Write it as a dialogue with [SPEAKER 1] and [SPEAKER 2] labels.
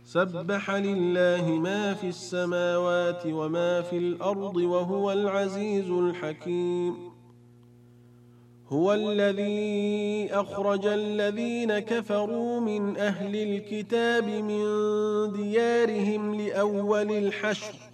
[SPEAKER 1] سبح لله ما في السماوات وما في الأرض وهو العزيز الحكيم. هو الذي أخرج الذين كفروا من أهل الكتاب من ديارهم لأول الحشر